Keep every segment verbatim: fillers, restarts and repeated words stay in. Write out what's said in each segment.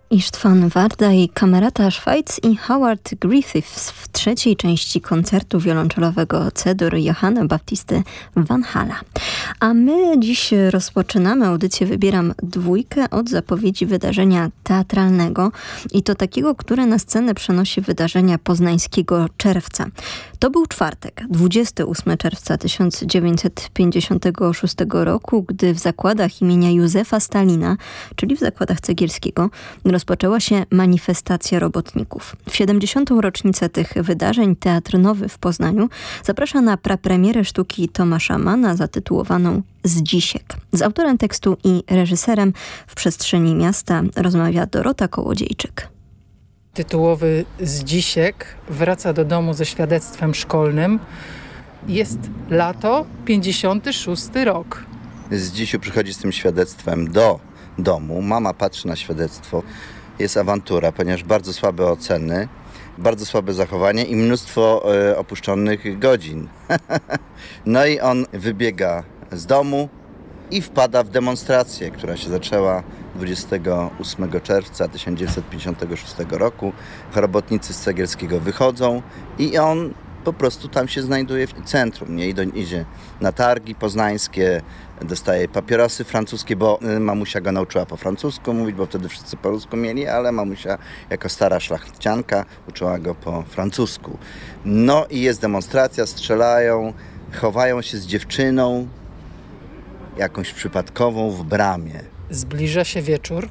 Istvan Varda i Kamerata Szwajc i Howard Griffiths w trzeciej części koncertu wiolonczelowego C-dur Johanna Baptisty Van Hala. A my dziś rozpoczynamy audycję Wybieram dwójkę od zapowiedzi wydarzenia teatralnego i to takiego, które na scenę przenosi wydarzenia poznańskiego czerwca. To był czwartek, dwudziestego ósmego czerwca tysiąc dziewięćset pięćdziesiątego szóstego roku, gdy w zakładach imienia Józefa Stalina, czyli w zakładach Cegielskiego, rozpoczęła się manifestacja robotników. W siedemdziesiątą rocznicę tych wydarzeń Teatr Nowy w Poznaniu zaprasza na prapremierę sztuki Tomasza Manna zatytułowaną Zdzisiek. Z autorem tekstu i reżyserem w przestrzeni miasta rozmawia Dorota Kołodziejczyk. Tytułowy Zdzisiek wraca do domu ze świadectwem szkolnym. Jest lato, pięćdziesiąty szósty rok. Zdzisiu przychodzi z tym świadectwem do domu. Mama patrzy na świadectwo. Jest awantura, ponieważ bardzo słabe oceny, bardzo słabe zachowanie i mnóstwo e, opuszczonych godzin. No i on wybiega z domu i wpada w demonstrację, która się zaczęła dwudziestego ósmego czerwca tysiąc dziewięćset pięćdziesiątego szóstego roku. Robotnicy z Cegielskiego wychodzą i on po prostu tam się znajduje w centrum, nie? Idzie na targi poznańskie, dostaje papierosy francuskie, bo mamusia go nauczyła po francusku mówić, bo wtedy wszyscy po polsku mieli, ale mamusia jako stara szlachcianka uczyła go po francusku. No i jest demonstracja, strzelają, chowają się z dziewczyną jakąś przypadkową w bramie. Zbliża się wieczór.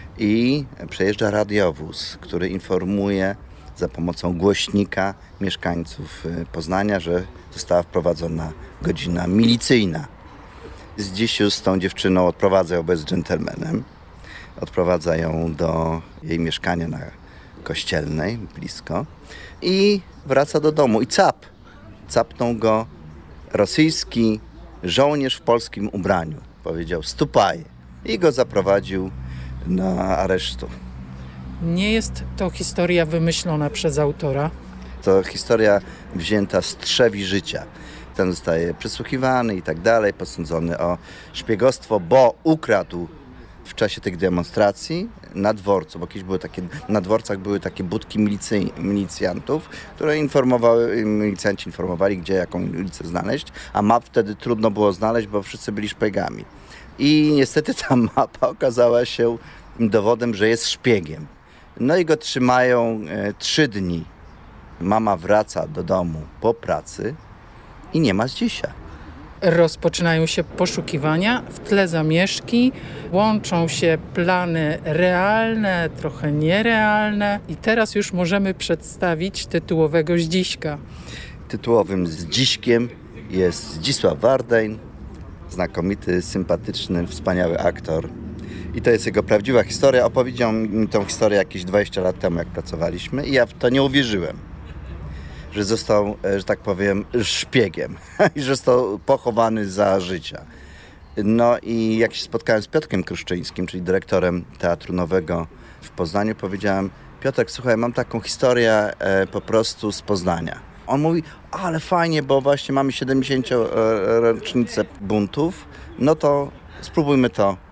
I przejeżdża radiowóz, który informuje za pomocą głośnika mieszkańców Poznania, że została wprowadzona godzina milicyjna. Zdzisiu z tą dziewczyną odprowadza ją bez dżentelmenem. Odprowadza ją do jej mieszkania na Kościelnej, blisko. I wraca do domu. I cap. Capnął go rosyjski żołnierz w polskim ubraniu. Powiedział stupaj. I go zaprowadził na aresztu. Nie jest to historia wymyślona przez autora. To historia wzięta z trzewi życia. Ten zostaje przesłuchiwany i tak dalej, posądzony o szpiegostwo, bo ukradł w czasie tych demonstracji na dworcu, bo kiedyś były takie, na dworcach były takie budki milicji, milicjantów, które informowały, milicjanci informowali, gdzie jaką ulicę znaleźć, a map wtedy trudno było znaleźć, bo wszyscy byli szpiegami. I niestety ta mapa okazała się dowodem, że jest szpiegiem. No i go trzymają e, trzy dni. Mama wraca do domu po pracy i nie ma Zdzisia. Rozpoczynają się poszukiwania, w tle zamieszki, łączą się plany realne, trochę nierealne i teraz już możemy przedstawić tytułowego Zdziśka. Tytułowym Zdziśkiem jest Zdzisław Wardejn, znakomity, sympatyczny, wspaniały aktor. I to jest jego prawdziwa historia. Opowiedział mi tą historię jakieś dwadzieścia lat temu, jak pracowaliśmy i ja w to nie uwierzyłem, że został, że tak powiem, szpiegiem i że został pochowany za życia. No i jak się spotkałem z Piotrkiem Kruszczyńskim, czyli dyrektorem Teatru Nowego w Poznaniu, powiedziałem: Piotrek, słuchaj, mam taką historię e, po prostu z Poznania. On mówi: ale fajnie, bo właśnie mamy siedemdziesięcią rocznicę buntów, no to spróbujmy to